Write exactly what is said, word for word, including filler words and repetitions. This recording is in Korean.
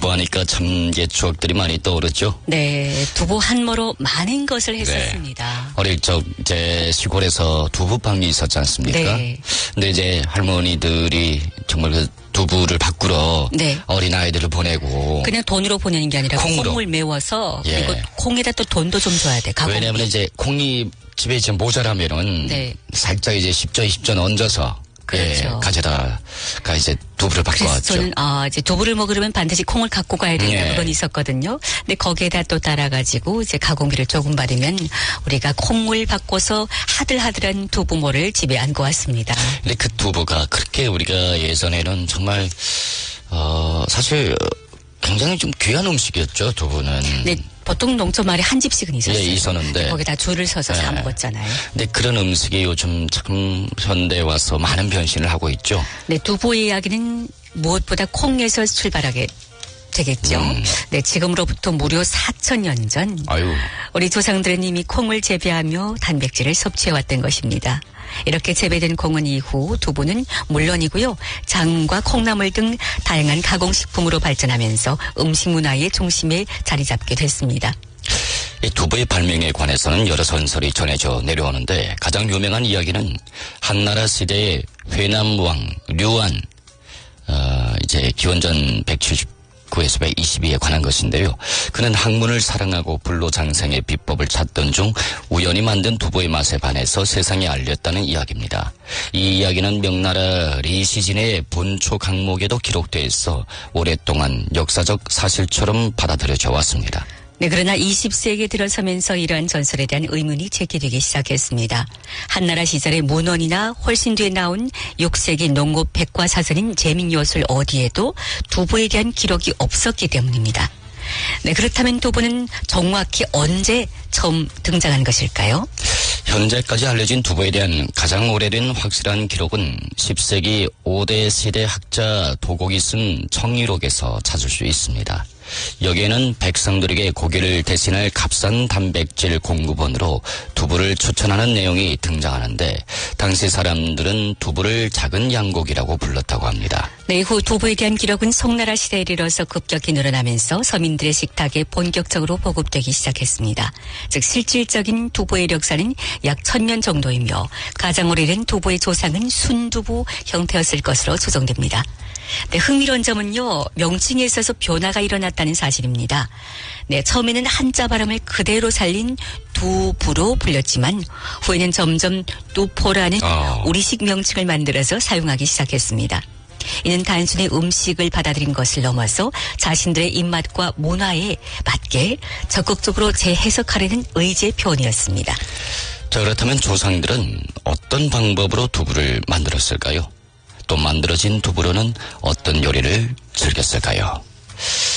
두부하니까 참 옛 추억들이 많이 떠오르죠. 네, 두부 한모로 많은 것을 했었습니다. 네. 어릴 적 이제 시골에서 두부방이 있었지 않습니까? 네. 근데 이제 할머니들이 정말 그 두부를 바꾸러 네. 어린 아이들을 보내고 그냥 돈으로 보내는 게 아니라 콩으로. 콩을 메워서 예. 그리고 콩에다 또 돈도 좀 줘야 돼. 가공비. 왜냐하면 이제 콩이 집에 이제 모자라면은 네. 살짝 이제 십 전 이십 전 얹어서 그렇죠. 예, 가져다가 이제 두부를 그래서 바꿔왔죠. 저는 아 이제 두부를 먹으려면 반드시 콩을 갖고 가야 된다 예. 그건 있었거든요. 근데 거기에다 또 따라가지고 이제 가공비를 조금 받으면 우리가 콩을 바꿔서 하들하들한 두부모를 집에 안고 왔습니다. 근데 그 두부가 그렇게 우리가 예전에는 정말 어 사실 굉장히 좀 귀한 음식이었죠. 두부는. 네, 보통 농촌 마을에 한 집씩은 있었어요. 예, 있었는데 거기다 줄을 서서 사 예. 먹었잖아요. 근데 그런 음식이 요즘 참 현대에 와서 많은 변신을 하고 있죠. 네, 두부의 이야기는 무엇보다 콩에서 출발하게 되겠죠. 음. 네, 지금으로부터 무려 사천 년 전 아유. 우리 조상들은 이미 콩을 재배하며 단백질을 섭취해왔던 것입니다. 이렇게 재배된 콩은 이후 두부는 물론이고요. 장과 콩나물 등 다양한 가공식품으로 발전하면서 음식 문화의 중심에 자리 잡게 됐습니다. 이 두부의 발명에 관해서는 여러 전설이 전해져 내려오는데 가장 유명한 이야기는 한나라 시대의 회남왕 류안 어, 이제 기원전 백칠십구에서 백이십이에 관한 것인데요. 그는 학문을 사랑하고 불로장생의 비법을 찾던 중 우연히 만든 두부의 맛에 반해서 세상에 알렸다는 이야기입니다. 이 이야기는 명나라 리시진의 본초 강목에도 기록되어 있어 오랫동안 역사적 사실처럼 받아들여져 왔습니다. 네, 그러나 이십 세기에 들어서면서 이러한 전설에 대한 의문이 제기되기 시작했습니다. 한나라 시절의 문헌이나 훨씬 뒤에 나온 육 세기 농업 백과사전인 제민요술 어디에도 두부에 대한 기록이 없었기 때문입니다. 네, 그렇다면 두부는 정확히 언제 처음 등장한 것일까요? 현재까지 알려진 두부에 대한 가장 오래된 확실한 기록은 십 세기 오 대 시대 학자 도곡이 쓴 청의록에서 찾을 수 있습니다. 여기에는 백성들에게 고기를 대신할 값싼 단백질 공급원으로 두부를 추천하는 내용이 등장하는데 당시 사람들은 두부를 작은 양고기라고 불렀다고 합니다. 네, 이후 두부에 대한 기록은 송나라 시대에 이르러서 급격히 늘어나면서 서민들의 식탁에 본격적으로 보급되기 시작했습니다. 즉 실질적인 두부의 역사는 약 천 년 정도이며 가장 오래된 두부의 조상은 순두부 형태였을 것으로 추정됩니다. 네, 흥미로운 점은요, 명칭에 있어서 변화가 일어났다는 사실입니다. 네, 처음에는 한자 발음을 그대로 살린 두부로 불렸지만 후에는 점점 뚜포라는 어. 우리식 명칭을 만들어서 사용하기 시작했습니다. 이는 단순히 음식을 받아들인 것을 넘어서 자신들의 입맛과 문화에 맞게 적극적으로 재해석하려는 의지의 표현이었습니다. 자, 그렇다면 조상들은 어떤 방법으로 두부를 만들었을까요? 또 만들어진 두부로는 어떤 요리를 즐겼을까요?